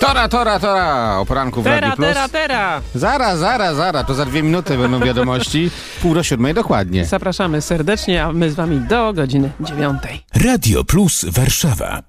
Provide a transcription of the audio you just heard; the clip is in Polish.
Tora! O poranku w Radiu Plus. Tera! Zaraz, to za 2 minuty będą wiadomości. 6:30 dokładnie. Zapraszamy serdecznie, a my z wami do godziny 9. Radio Plus Warszawa.